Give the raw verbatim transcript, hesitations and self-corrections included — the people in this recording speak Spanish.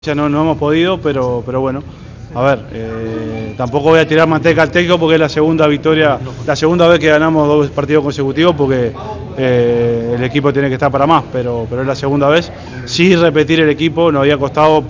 Ya no, no hemos podido, pero, pero bueno, a ver, eh, tampoco voy a tirar manteca al técnico porque es la segunda victoria, la segunda vez que ganamos dos partidos consecutivos porque eh, el equipo tiene que estar para más, pero, pero es la segunda vez. Sí repetir el equipo, nos había costado